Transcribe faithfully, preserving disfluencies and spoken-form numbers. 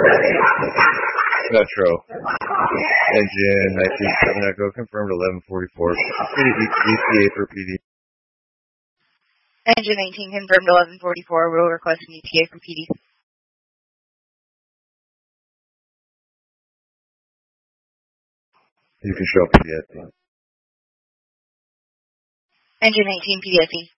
Metro. Engine nineteen seven Echo confirmed eleven forty-four. E T A for P D. Engine nineteen confirmed eleven forty-four. Will request an E T A from P D. You can show P D S E. Engine nineteen P D S E.